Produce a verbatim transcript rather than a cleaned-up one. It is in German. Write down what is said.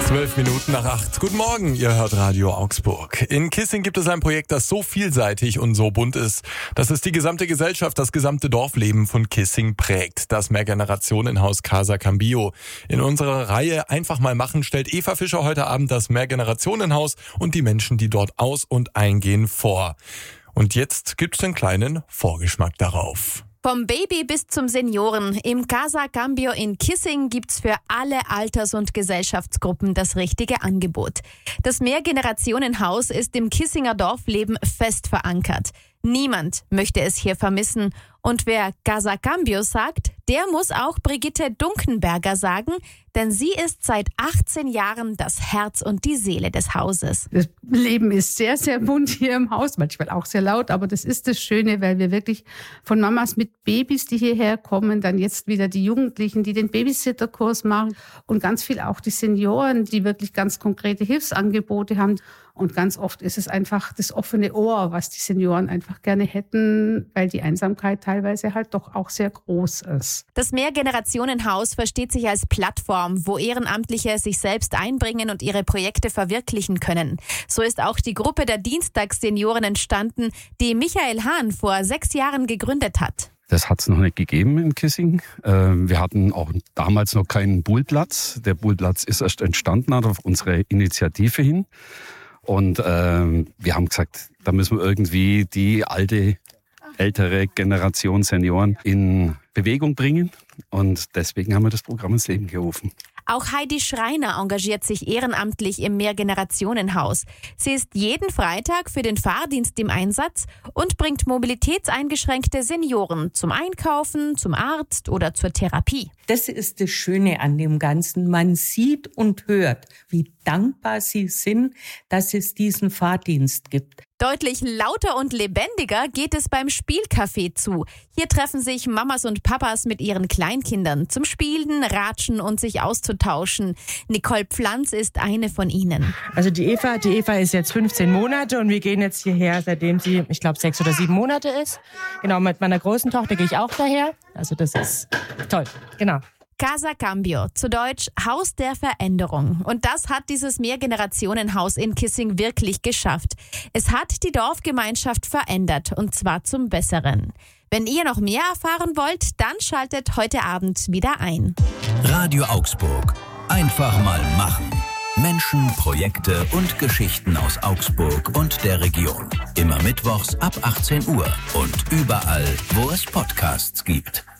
Zwölf Minuten nach acht. Guten Morgen, ihr hört Radio Augsburg. In Kissing gibt es ein Projekt, das so vielseitig und so bunt ist, dass es die gesamte Gesellschaft, das gesamte Dorfleben von Kissing prägt. Das Mehrgenerationenhaus Casa Cambio. In unserer Reihe Einfach mal machen stellt Eva Fischer heute Abend das Mehrgenerationenhaus und die Menschen, die dort aus- und eingehen, vor. Und jetzt gibt's einen kleinen Vorgeschmack darauf. Vom Baby bis zum Senioren. Im Casa Cambio in Kissing gibt's für alle Alters- und Gesellschaftsgruppen das richtige Angebot. Das Mehrgenerationenhaus ist im Kissinger Dorfleben fest verankert. Niemand möchte es hier vermissen. Und wer Casa Cambio sagt, der muss auch Brigitte Dunkenberger sagen, denn sie ist seit achtzehn Jahren das Herz und die Seele des Hauses. Das Leben ist sehr, sehr bunt hier im Haus, manchmal auch sehr laut, aber das ist das Schöne, weil wir wirklich von Mamas mit Babys, die hierher kommen, dann jetzt wieder die Jugendlichen, die den Babysitterkurs machen und ganz viel auch die Senioren, die wirklich ganz konkrete Hilfsangebote haben. Und ganz oft ist es einfach das offene Ohr, was die Senioren einfach gerne hätten, weil die Einsamkeit teilweise halt doch auch sehr groß ist. Das Mehrgenerationenhaus versteht sich als Plattform, wo Ehrenamtliche sich selbst einbringen und ihre Projekte verwirklichen können. So ist auch die Gruppe der Dienstagssenioren entstanden, die Michael Hahn vor sechs Jahren gegründet hat. Das hat es noch nicht gegeben in Kissing. Wir hatten auch damals noch keinen Buhlplatz. Der Buhlplatz ist erst entstanden auf unsere Initiative hin. Und äh, wir haben gesagt, da müssen wir irgendwie die alte, ältere Generation Senioren in Bewegung bringen. Und deswegen haben wir das Programm ins Leben gerufen. Auch Heidi Schreiner engagiert sich ehrenamtlich im Mehrgenerationenhaus. Sie ist jeden Freitag für den Fahrdienst im Einsatz und bringt mobilitätseingeschränkte Senioren zum Einkaufen, zum Arzt oder zur Therapie. Das ist das Schöne an dem Ganzen. Man sieht und hört, wie dankbar sie sind, dass es diesen Fahrdienst gibt. Deutlich lauter und lebendiger geht es beim Spielcafé zu. Hier treffen sich Mamas und Papas mit ihren Kleinkindern zum Spielen, Ratschen und sich auszutauschen. Nicole Pflanz ist eine von ihnen. Also die Eva, die Eva ist jetzt fünfzehn Monate und wir gehen jetzt hierher, seitdem sie, ich glaube, sechs oder sieben Monate ist. Genau, mit meiner großen Tochter gehe ich auch daher. Also das ist toll, genau. Casa Cambio, zu Deutsch Haus der Veränderung. Und das hat dieses Mehrgenerationenhaus in Kissing wirklich geschafft. Es hat die Dorfgemeinschaft verändert, und zwar zum Besseren. Wenn ihr noch mehr erfahren wollt, dann schaltet heute Abend wieder ein. Radio Augsburg. Einfach mal machen. Menschen, Projekte und Geschichten aus Augsburg und der Region. Immer mittwochs ab achtzehn Uhr und überall, wo es Podcasts gibt.